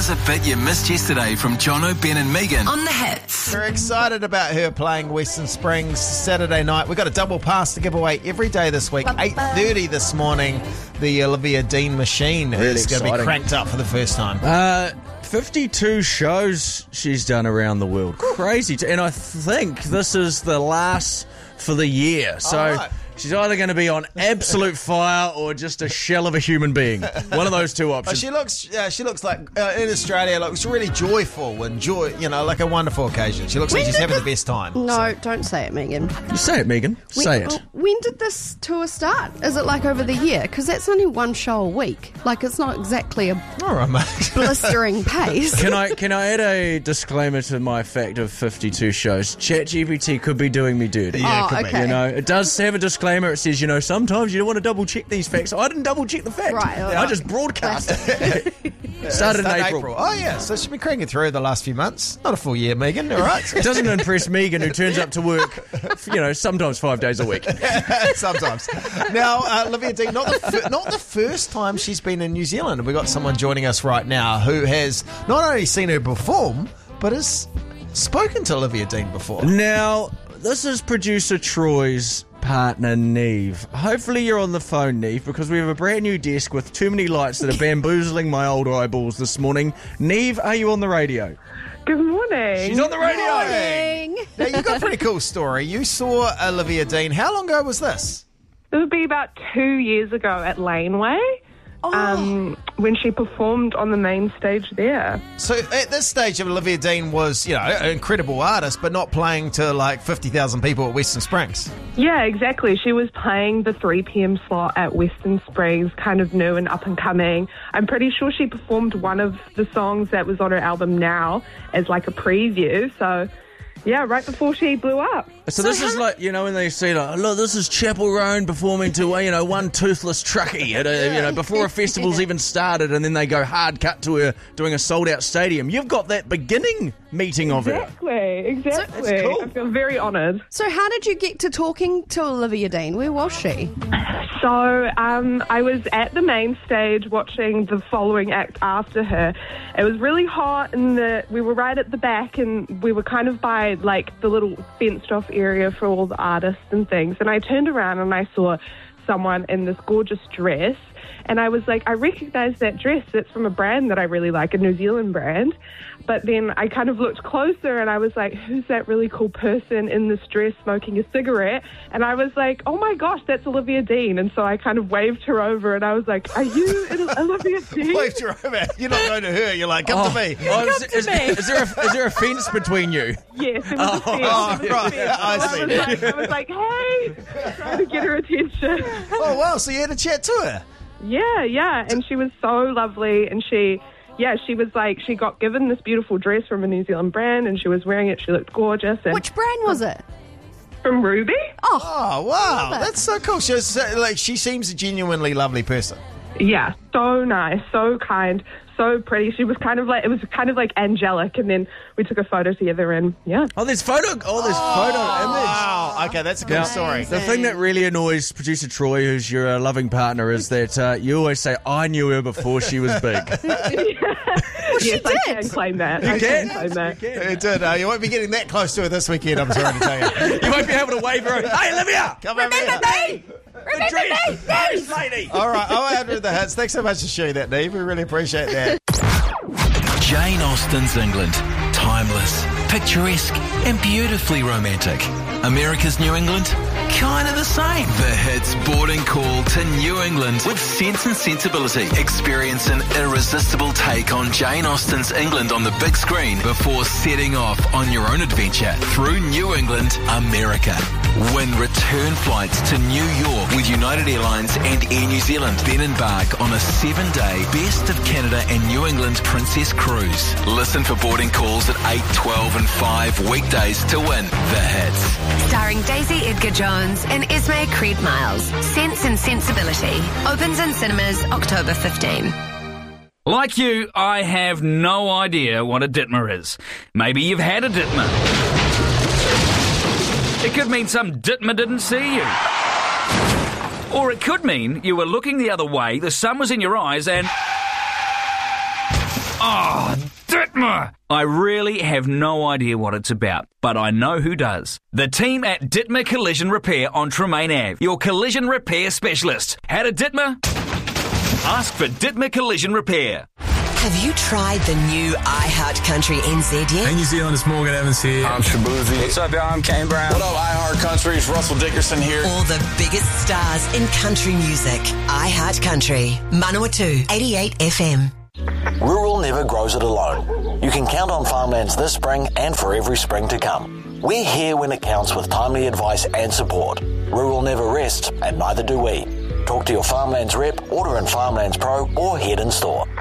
Here's a bit you missed yesterday from Jono, Ben and Megan on The Hits. We're excited about her playing Western Springs Saturday night. We've got a double pass to give away every day this week. 8:30 this morning, the Olivia Dean machine is going to be cranked up for the first time. 52 shows she's done around the world. Crazy. And I think this is the last for the year. So she's either going to be on absolute fire or just a shell of a human being. One of those two options. She looks like, in Australia, looks really joyful and like a wonderful occasion. She looks like she's having the best time. No, don't say it, Megan. You say it, Megan. Say it. When did this tour start? Is it like over the year? Because that's only one show a week. Like, it's not exactly a blistering pace. Can I add a disclaimer to my fact of 52 shows? ChatGPT could be doing me dirty. Yeah, it could be. You know, it does have a disclaimer. It says, sometimes you don't want to double check these facts. I didn't double check the fact. Right. I just broadcast it. Started in April. Oh, yeah. So she's been cranking through the last few months. Not a full year, Megan. All right. It doesn't impress Megan, who turns up to work, sometimes 5 days a week. Sometimes. Now, Olivia Dean, not the first time she's been in New Zealand. We've got someone joining us right now who has not only seen her perform, but has spoken to Olivia Dean before. Now, this is producer Troy's partner, Neve. Hopefully you're on the phone, Neve, because we have a brand new desk with too many lights that are bamboozling my old eyeballs this morning. Neve, are you on the radio? Good morning. She's on the radio. Morning. Now, you've got a pretty cool story. You saw Olivia Dean. How long ago was this? It would be about 2 years ago at Laneway, when she performed on the main stage there. So at this stage, Olivia Dean was, an incredible artist, but not playing to like 50,000 people at Western Springs. Yeah, exactly. She was playing the 3 p.m. slot at Western Springs, kind of new and up and coming. I'm pretty sure she performed one of the songs that was on her album Now as like a preview. So, yeah, right before she blew up. So this is like, when they say, look, this is Chapel Roan performing to, one toothless truckie at before a festival's even started, and then they go hard cut to her doing a sold-out stadium. You've got that beginning meeting of her. Exactly. That's cool. I feel very honoured. So how did you get to talking to Olivia Dean? Where was she? So I was at the main stage watching the following act after her. It was really hot, and we were right at the back, and we were kind of by like the little fenced-off area for all the artists and things. And I turned around and I saw someone in this gorgeous dress, and I was like, I recognise that dress. It's from a brand that I really like, a New Zealand brand. But then I kind of looked closer and I was like, who's that really cool person in this dress smoking a cigarette? And I was like, oh my gosh, that's Olivia Dean. And so I kind of waved her over and I was like, are you Olivia Dean? Waved her over. You're not going to her. You're like, come to me. Is there a fence between you? Yes, it was a fence. I was like, hey, trying to get her attention. Oh, wow. So you had a chat to her? Yeah. And she was so lovely. And she was like, she got given this beautiful dress from a New Zealand brand and she was wearing it. She looked gorgeous. And Which brand was it? From Ruby. Oh, wow. That's so cool. She seems a genuinely lovely person. Yeah, so nice, so kind, so pretty. She was kind of like, it was kind of like angelic, and then we took a photo together and yeah. There's photo image. Wow. Okay, that's a good story. The thing that really annoys producer Troy, who's your loving partner, is that you always say, I knew her before she was big. Yes, I can claim that. You can claim that. It did. You won't be getting that close to her this weekend, I'm sorry to tell you. You won't be able to wave her. Hey, Olivia! Come over here. Remember me! Yes, lady! All right, 0800 The Hits. Thanks so much for sharing that, Neve. We really appreciate that. Jane Austen's England. Timeless, picturesque, and beautifully romantic. America's New England? Kind of the same. The Hits boarding call to New England with Sense and Sensibility. Experience an irresistible take on Jane Austen's England on the big screen before setting off on your own adventure through New England, America. Win return flights to New York with United Airlines and Air New Zealand. Then embark on a 7-day Best of Canada and New England Princess Cruise. Listen for boarding calls at 8, 12 and 5 weekdays to win The Hits. Starring Daisy Edgar Jones and Esme Creed Miles. Sense and Sensibility. Opens in cinemas October 15. Like you, I have no idea what a Ditmer is. Maybe you've had a Ditmer. It could mean some Ditmer didn't see you. Or it could mean you were looking the other way, the sun was in your eyes, and... Ditmer. I really have no idea what it's about, but I know who does. The team at Ditmer Collision Repair on Tremaine Ave, your collision repair specialist. Had a Ditmer? Ask for Ditmer Collision Repair. Have you tried the new iHeart Country NZ yet? Hey New Zealand, it's Morgan Evans here. I'm Shabuzi. What's up, y'all? I'm Kane Brown. What up, iHeart Country? It's Russell Dickerson here. All the biggest stars in country music. iHeart Country. Manawatu, 88 FM. Rural never grows it alone. You can count on Farmlands this spring and for every spring to come. We're here when it counts with timely advice and support. Rural never rests, and neither do we. Talk to your Farmlands rep, order in Farmlands Pro, or head in store.